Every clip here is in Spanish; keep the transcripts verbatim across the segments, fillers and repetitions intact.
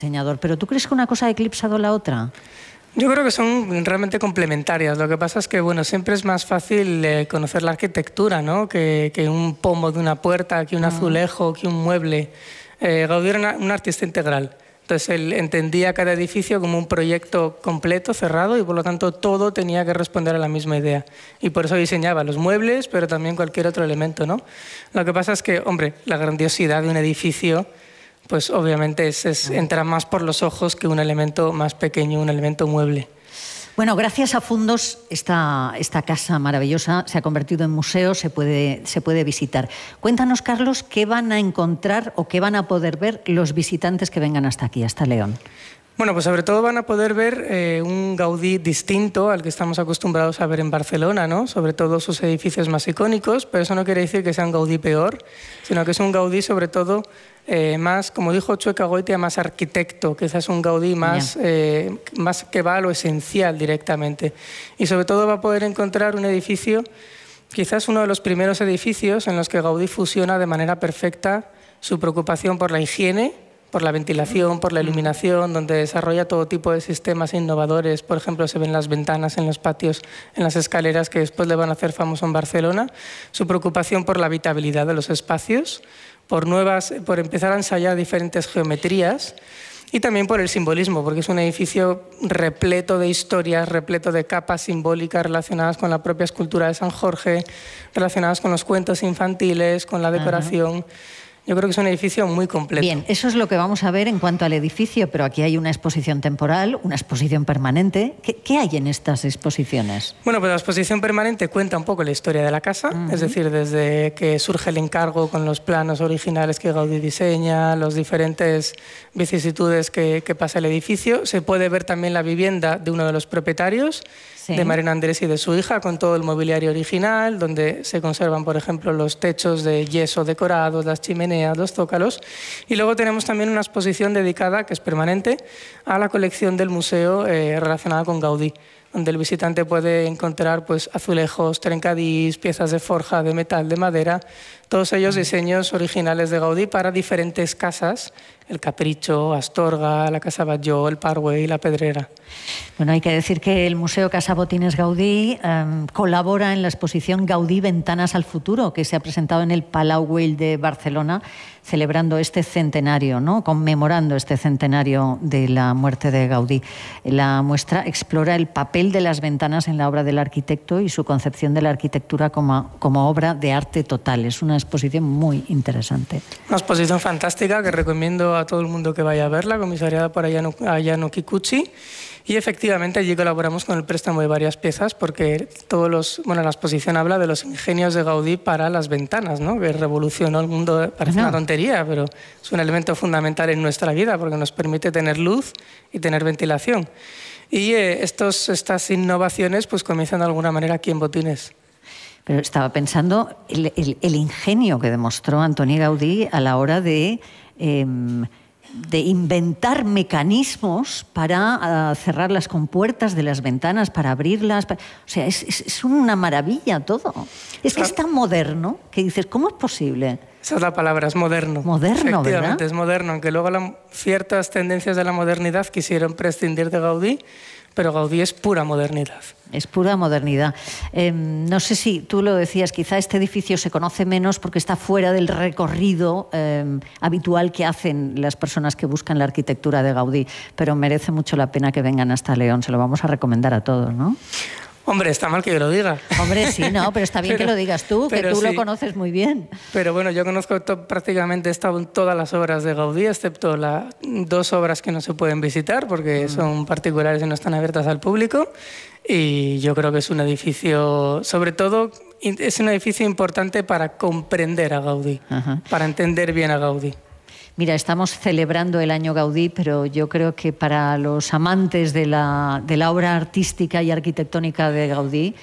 diseñador, pero ¿tú crees que una cosa ha eclipsado la otra? Yo creo que son realmente complementarias. Lo que pasa es que bueno, siempre es más fácil eh, conocer la arquitectura, ¿no? que, que un pomo de una puerta, que un azulejo, que un mueble. Eh, Gaudí era una, un artista integral. Entonces él entendía cada edificio como un proyecto completo, cerrado, y por lo tanto todo tenía que responder a la misma idea. Y por eso diseñaba los muebles, pero también cualquier otro elemento, ¿no? Lo que pasa es que, hombre, la grandiosidad de un edificio, pues obviamente es, es, entra más por los ojos que un elemento más pequeño, un elemento mueble. Bueno, gracias a Fundos, esta, esta casa maravillosa se ha convertido en museo, se puede, se puede visitar. Cuéntanos, Carlos, ¿qué van a encontrar o qué van a poder ver los visitantes que vengan hasta aquí, hasta León? Bueno, pues sobre todo van a poder ver eh, un Gaudí distinto al que estamos acostumbrados a ver en Barcelona, ¿no? Sobre todo sus edificios más icónicos, pero eso no quiere decir que sea un Gaudí peor, sino que es un Gaudí sobre todo eh, más, como dijo Chueca Goitia, más arquitecto, quizás un Gaudí más, eh, más que va a lo esencial directamente. Y sobre todo va a poder encontrar un edificio, quizás uno de los primeros edificios en los que Gaudí fusiona de manera perfecta su preocupación por la higiene, por la ventilación, por la iluminación, donde desarrolla todo tipo de sistemas innovadores. Por ejemplo, se ven las ventanas en los patios, en las escaleras, que después le van a hacer famoso en Barcelona. Su preocupación por la habitabilidad de los espacios, por, nuevas, por empezar a ensayar diferentes geometrías, y también por el simbolismo, porque es un edificio repleto de historias, repleto de capas simbólicas relacionadas con la propia escultura de San Jorge, relacionadas con los cuentos infantiles, con la decoración. Uh-huh. Yo creo que es un edificio muy completo. Bien, eso es lo que vamos a ver en cuanto al edificio, pero aquí hay una exposición temporal, una exposición permanente. ¿Qué, qué hay en estas exposiciones? Bueno, pues la exposición permanente cuenta un poco la historia de la casa, uh-huh. es decir, desde que surge el encargo con los planos originales que Gaudí diseña, las diferentes vicisitudes que, que pasa el edificio. Se puede ver también la vivienda de uno de los propietarios, sí. de Marina Andrés y de su hija, con todo el mobiliario original, donde se conservan, por ejemplo, los techos de yeso decorados, las chimeneas, los zócalos. Y luego tenemos también una exposición dedicada, que es permanente, a la colección del museo eh, relacionada con Gaudí, donde el visitante puede encontrar pues, azulejos, trencadís, piezas de forja, de metal, de madera, todos ellos diseños originales de Gaudí para diferentes casas, el Capricho, Astorga, la Casa Batlló, el Parway, la Pedrera. Bueno, hay que decir que el Museo Casa Botines Gaudí eh, colabora en la exposición Gaudí Ventanas al Futuro, que se ha presentado en el Palau Güell de Barcelona, celebrando este centenario, ¿no? Conmemorando este centenario de la muerte de Gaudí. La muestra explora el papel de las ventanas en la obra del arquitecto y su concepción de la arquitectura como, como obra de arte total. Es una exposición muy interesante. Una exposición fantástica que recomiendo a todo el mundo que vaya a verla, comisariada por Ayano, Ayano Kikuchi. Y efectivamente allí colaboramos con el préstamo de varias piezas, porque todos los, bueno, la exposición habla de los ingenios de Gaudí para las ventanas, ¿no? Que revolucionó el mundo. Parece no. una tontería, pero es un elemento fundamental en nuestra vida porque nos permite tener luz y tener ventilación. Y eh, estos, estas innovaciones pues comienzan de alguna manera aquí en Botines. Pero estaba pensando el, el, el ingenio que demostró Antoni Gaudí a la hora de... Eh, de inventar mecanismos para uh, cerrar las compuertas de las ventanas, para abrirlas. Para... O sea, es, es, es una maravilla todo. Es que es tan moderno que dices, ¿cómo es posible? Esa es la palabra, es moderno. Moderno, Efectivamente, ¿verdad? Es moderno, aunque luego la, ciertas tendencias de la modernidad quisieron prescindir de Gaudí, pero Gaudí es pura modernidad. Es pura modernidad. Eh, no sé si tú lo decías, quizá este edificio se conoce menos porque está fuera del recorrido eh, habitual que hacen las personas que buscan la arquitectura de Gaudí, pero merece mucho la pena que vengan hasta León. Se lo vamos a recomendar a todos, ¿no? Hombre, está mal que yo lo diga. Hombre, sí, no, pero está bien pero, que lo digas tú, que tú sí. lo conoces muy bien. Pero bueno, yo conozco to, prácticamente he estado en todas las obras de Gaudí, excepto las dos obras que no se pueden visitar porque mm. son particulares y no están abiertas al público. Y yo creo que es un edificio, sobre todo, es un edificio importante para comprender a Gaudí, uh-huh. para entender bien a Gaudí. Mira, estamos celebrando el año Gaudí, pero yo creo que para los amantes de la, de la obra artística y arquitectónica de Gaudí,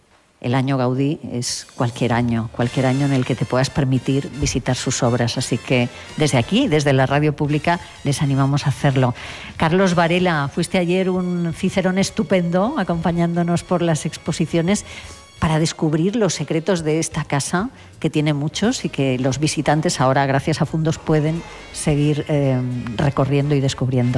el año Gaudí es cualquier año, cualquier año en el que te puedas permitir visitar sus obras. Así que desde aquí, desde la radio pública, les animamos a hacerlo. Carlos Varela, fuiste ayer un cicerón estupendo acompañándonos por las exposiciones. para descubrir los secretos de esta casa, que tiene muchos y que los visitantes ahora, gracias a Fundos, pueden seguir eh, recorriendo y descubriendo.